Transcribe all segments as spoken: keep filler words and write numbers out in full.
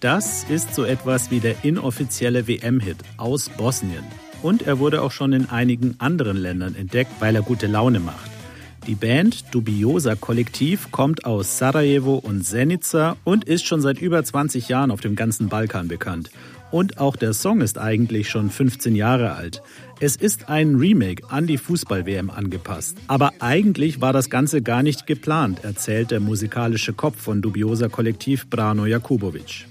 Das ist so etwas wie der inoffizielle W M-Hit aus Bosnien. Und er wurde auch schon in einigen anderen Ländern entdeckt, weil er gute Laune macht. Die Band Dubioza Kollektiv kommt aus Sarajevo und Zenica und ist schon seit über zwanzig Jahren auf dem ganzen Balkan bekannt. Und auch der Song ist eigentlich schon fünfzehn Jahre alt. Es ist ein Remake an die Fußball-W M angepasst. Aber eigentlich war das Ganze gar nicht geplant, erzählt der musikalische Kopf von Dubioza Kollektiv Brano Jakubović.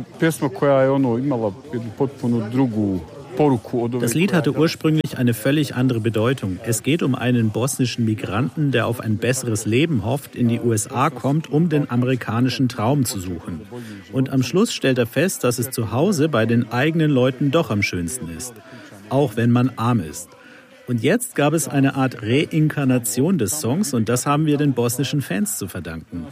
Das Lied hatte ursprünglich eine völlig andere Bedeutung. Es geht um einen bosnischen Migranten, der auf ein besseres Leben hofft, in die U S A kommt, um den amerikanischen Traum zu suchen. Und am Schluss stellt er fest, dass es zu Hause bei den eigenen Leuten doch am schönsten ist, auch wenn man arm ist. Und jetzt gab es eine Art Reinkarnation des Songs und das haben wir den bosnischen Fans zu verdanken.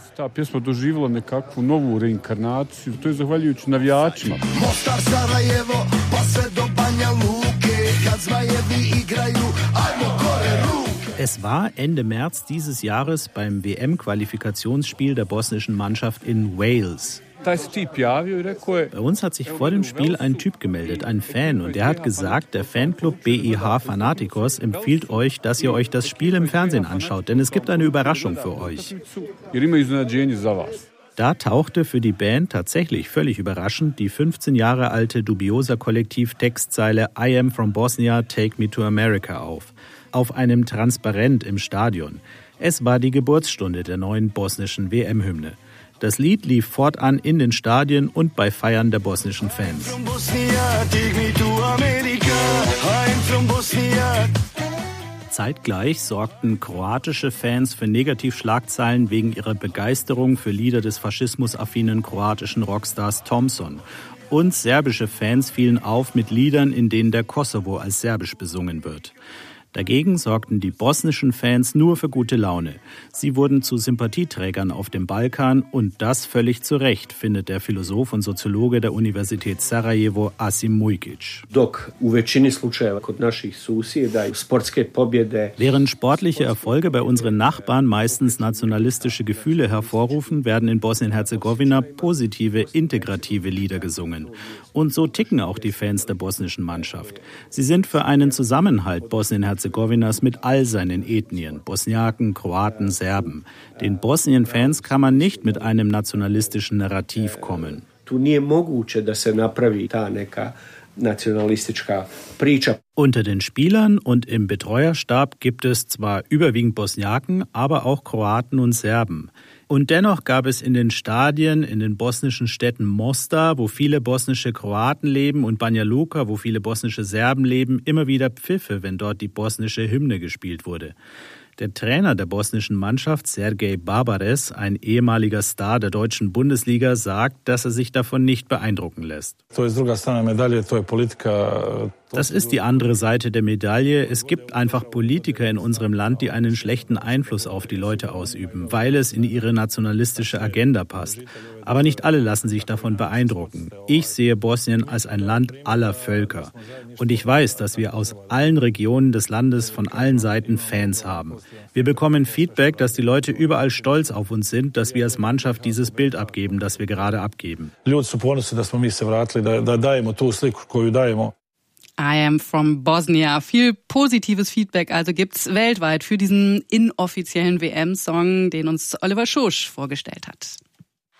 Es war Ende März dieses Jahres beim W M-Qualifikationsspiel der bosnischen Mannschaft in Wales. Bei uns hat sich vor dem Spiel ein Typ gemeldet, ein Fan, und der hat gesagt, der Fanclub B I H Fanatikos empfiehlt euch, dass ihr euch das Spiel im Fernsehen anschaut, denn es gibt eine Überraschung für euch. Da tauchte für die Band tatsächlich völlig überraschend die fünfzehn Jahre alte Dubioza Kollektiv Textzeile I am from Bosnia, take me to America auf, auf einem Transparent im Stadion. Es war die Geburtsstunde der neuen bosnischen W M-Hymne. Das Lied lief fortan in den Stadien und bei Feiern der bosnischen Fans. Zeitgleich sorgten kroatische Fans für Negativschlagzeilen wegen ihrer Begeisterung für Lieder des faschismusaffinen kroatischen Rockstars Thompson. Und serbische Fans fielen auf mit Liedern, in denen der Kosovo als serbisch besungen wird. Dagegen sorgten die bosnischen Fans nur für gute Laune. Sie wurden zu Sympathieträgern auf dem Balkan und das völlig zu Recht, findet der Philosoph und Soziologe der Universität Sarajevo Asim Mujkic. Während sportliche Erfolge bei unseren Nachbarn meistens nationalistische Gefühle hervorrufen, werden in Bosnien-Herzegowina positive, integrative Lieder gesungen. Und so ticken auch die Fans der bosnischen Mannschaft. Sie sind für einen Zusammenhalt Bosnien-Herzegowinas mit all seinen Ethnien, Bosniaken, Kroaten, Serben. Den Bosnien-Fans kann man nicht mit einem nationalistischen Narrativ kommen. Unter den Spielern und im Betreuerstab gibt es zwar überwiegend Bosniaken, aber auch Kroaten und Serben. Und dennoch gab es in den Stadien, in den bosnischen Städten Mostar, wo viele bosnische Kroaten leben, und Banja Luka, wo viele bosnische Serben leben, immer wieder Pfiffe, wenn dort die bosnische Hymne gespielt wurde. Der Trainer der bosnischen Mannschaft, Sergej Barbares, ein ehemaliger Star der deutschen Bundesliga, sagt, dass er sich davon nicht beeindrucken lässt. Das ist die andere Seite der Medaille. Es gibt einfach Politiker in unserem Land, die einen schlechten Einfluss auf die Leute ausüben, weil es in ihre nationalistische Agenda passt. Aber nicht alle lassen sich davon beeindrucken. Ich sehe Bosnien als ein Land aller Völker. Und ich weiß, dass wir aus allen Regionen des Landes von allen Seiten Fans haben. Wir bekommen Feedback, dass die Leute überall stolz auf uns sind, dass wir als Mannschaft dieses Bild abgeben, das wir gerade abgeben. I am from Bosnia. Viel positives Feedback also gibt's weltweit für diesen inoffiziellen W M-Song, den uns Oliver Schosch vorgestellt hat.